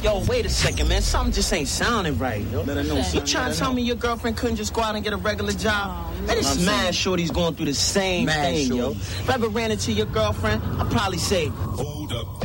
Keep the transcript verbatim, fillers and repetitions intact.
Yo, wait a second, man. Something just ain't sounding right, yo. Let her know. You trying to tell me your girlfriend couldn't just go out and get a regular job? Oh, Man, it's mad shorty's going through the same Mad thing, shorty. yo. If I ever ran into your girlfriend, I'd probably say, Hold up.